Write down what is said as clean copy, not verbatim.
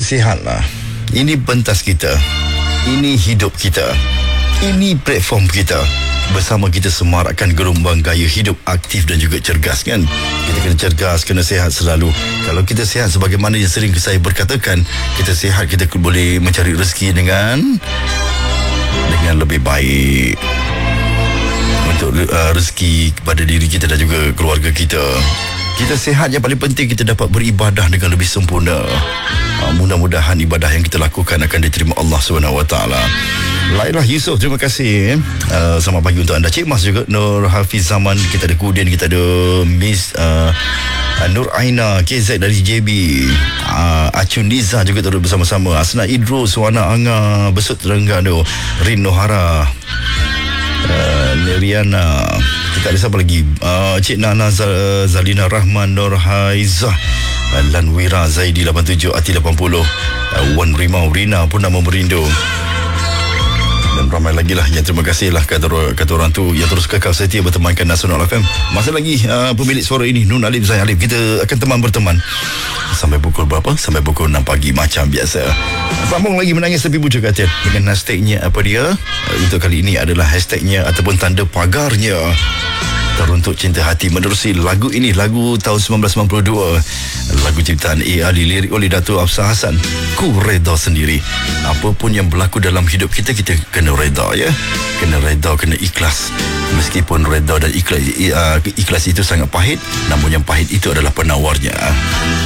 sihatlah. Ini pentas kita. Ini hidup kita. Ini platform kita. Bersama kita semarakkan gelombang gaya hidup aktif dan juga cergas, kan? Kita kena cergas, kena sihat selalu. Kalau kita sihat sebagaimana yang sering saya berkatakan, kita sihat, kita boleh mencari rezeki dengan lebih baik. Untuk rezeki kepada diri kita dan juga keluarga kita. Kita sihat, yang paling penting kita dapat beribadah dengan lebih sempurna. Mudah-mudahan ibadah yang kita lakukan akan diterima Allah SWT. Lailah Yusof, terima kasih. Selamat pagi untuk anda. Cik Mas juga, Nur Hafiz Zaman. Kita ada Kudin, kita ada Miss Nur Aina KZ dari JB, Acun Niza juga turut bersama-sama. Asna Idrus, Wana Anga Besut Terengganu, Rin Nohara, Neriana. Kita ada siapa lagi? Cik Nana Zalina Rahman, Nur Haizah, Lanwira Zaidi 87, Ati 80, Wan Rimau Rina pun nama merindu. Dan ramai lagi lah yang terima kasih lah kata orang tu yang terus kekal setia bertemankan Nasional FM. Masa lagi pemilik suara ini Nun Alif, saya Alif, kita akan berteman sampai pukul berapa? Sampai pukul 6 pagi macam biasa. Sambung lagi menangis tepi bujuk hatian dengan hashtagnya apa dia? Untuk kali ini adalah hashtagnya ataupun tanda pagarnya Teruntuk Cinta Hati. Menerusi lagu ini, lagu tahun 1992, lagu ciptaan A. Ali, lirik oleh Dato' Afsar Hassan. Ku reda sendiri. Apapun yang berlaku dalam hidup kita, kita kena reda, ya. Kena reda, kena ikhlas. Meskipun reda dan ikhlas itu sangat pahit, namun yang pahit itu adalah penawarnya.